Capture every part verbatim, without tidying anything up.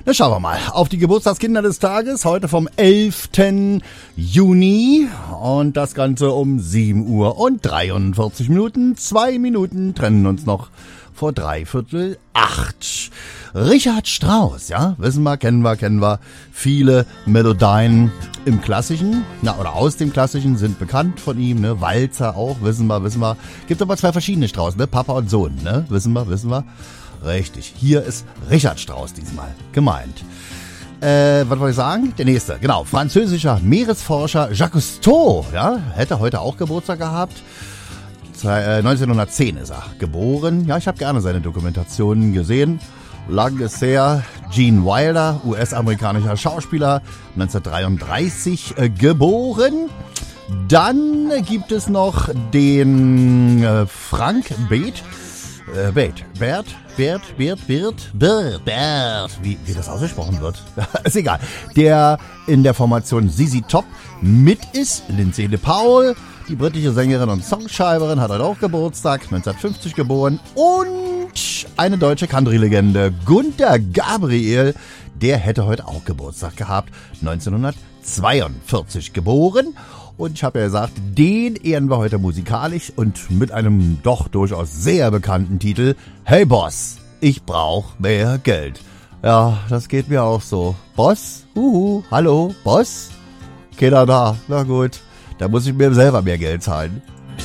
Na, schauen wir mal auf die Geburtstagskinder des Tages, heute vom elften Juni und das Ganze um sieben Uhr und dreiundvierzig Minuten. Zwei Minuten trennen uns noch vor dreiviertel acht. Richard Strauss, ja, wissen wir, kennen wir, kennen wir. Viele Melodien im Klassischen, na, oder aus dem Klassischen sind bekannt von ihm, ne, Walzer auch, wissen wir, wissen wir. Gibt aber zwei verschiedene Strauss, ne, Papa und Sohn, ne, wissen wir, wissen wir. Richtig, hier ist Richard Strauss diesmal gemeint. Äh, was wollte ich sagen? Der nächste, genau, französischer Meeresforscher Jacques Cousteau, ja, hätte heute auch Geburtstag gehabt. neunzehnhundertzehn ist er geboren. Ja, ich habe gerne seine Dokumentationen gesehen. Lang ist her. Gene Wilder, U S-amerikanischer Schauspieler, neunzehnhundertdreiunddreißig äh, geboren. Dann gibt es noch den äh, Frank Beat. Äh, Beat. Bert, Bert, Bert, Bert, Bert, Bert. Wie, wie das ausgesprochen wird. Ist egal. Der in der Formation Z Z Top mit ist. Lindsay LePaul. Die britische Sängerin und Songschreiberin hat heute auch Geburtstag, neunzehnhundertfünfzig geboren. Und eine deutsche Country-Legende, Gunter Gabriel, der hätte heute auch Geburtstag gehabt, neunzehnhundertzweiundvierzig geboren. Und ich habe ja gesagt, den ehren wir heute musikalisch und mit einem doch durchaus sehr bekannten Titel. Hey Boss, ich brauch mehr Geld. Ja, das geht mir auch so. Boss? Huhu, hallo, Boss? Keiner da, na gut. Da muss ich mir selber mehr Geld zahlen.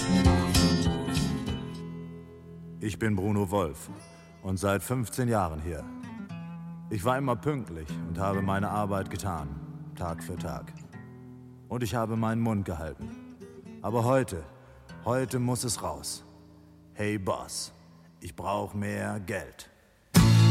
Ich bin Bruno Wolf und seit fünfzehn Jahren hier. Ich war immer pünktlich und habe meine Arbeit getan, Tag für Tag. Und ich habe meinen Mund gehalten. Aber heute, heute muss es raus. Hey Boss, ich brauche mehr Geld.